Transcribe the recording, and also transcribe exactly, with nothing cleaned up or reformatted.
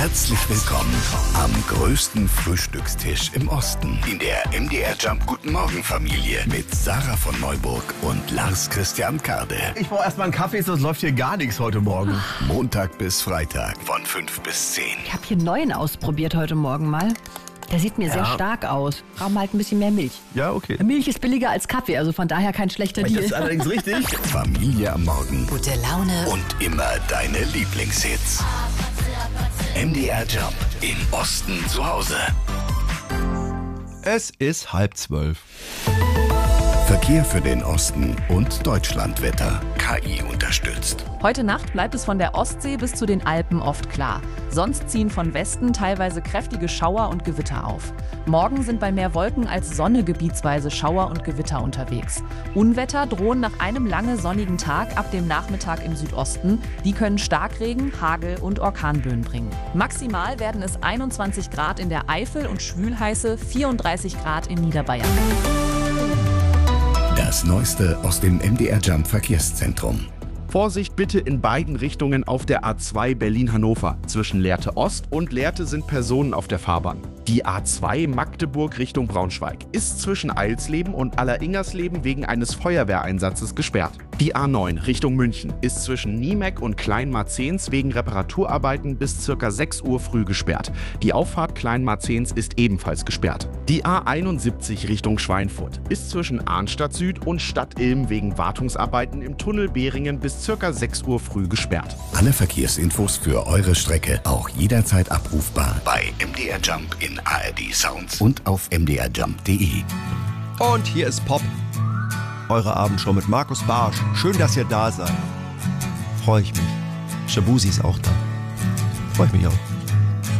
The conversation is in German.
Herzlich willkommen am größten Frühstückstisch im Osten. In der M D R Jump Guten Morgen Familie mit Sarah von Neuburg und Lars Christian Kade. Ich brauche erstmal einen Kaffee, sonst läuft hier gar nichts heute Morgen. Montag bis Freitag von fünf bis zehn. Ich habe hier einen neuen ausprobiert heute Morgen mal. Der sieht mir Ja. sehr stark aus. Brauchen wir halt ein bisschen mehr Milch. Ja, okay. Milch ist billiger als Kaffee, also von daher kein schlechter Das ist Deal. allerdings richtig. Familie am Morgen Gute Laune. und immer deine Lieblingshits. M D R Jump im Osten zu Hause. Es ist halb zwölf. Verkehr für den Osten und Deutschlandwetter. K I unterstützt. Heute Nacht bleibt es von der Ostsee bis zu den Alpen oft klar. Sonst ziehen von Westen teilweise kräftige Schauer und Gewitter auf. Morgen sind bei mehr Wolken als Sonne gebietsweise Schauer und Gewitter unterwegs. Unwetter drohen nach einem lange sonnigen Tag ab dem Nachmittag im Südosten. Die können Starkregen, Hagel und Orkanböen bringen. Maximal werden es einundzwanzig Grad in der Eifel und schwülheiße vierunddreißig Grad in Niederbayern. Das Neueste aus dem M D R Jump Verkehrszentrum. Vorsicht bitte in beiden Richtungen auf der A zwei Berlin-Hannover. Zwischen Lehrte Ost und Lehrte sind Personen auf der Fahrbahn. Die A zwei Magdeburg Richtung Braunschweig ist zwischen Eilsleben und Alleringersleben wegen eines Feuerwehreinsatzes gesperrt. Die A neun Richtung München ist zwischen Niemek und Kleinmarzens wegen Reparaturarbeiten bis ca. sechs Uhr früh gesperrt. Die Auffahrt Kleinmarzens ist ebenfalls gesperrt. Die A einundsiebzig Richtung Schweinfurt ist zwischen Arnstadt Süd und Stadt Ilm wegen Wartungsarbeiten im Tunnel Behringen bis ca. sechs Uhr früh gesperrt. Alle Verkehrsinfos für eure Strecke auch jederzeit abrufbar bei M D R Jump in A R D Sounds und auf m d r jump punkt d e. Und hier ist Pop. Eure Abendshow mit Markus Barsch. Schön, dass ihr da seid. Freue ich mich. Shabuzi ist auch da. Freue ich mich auch.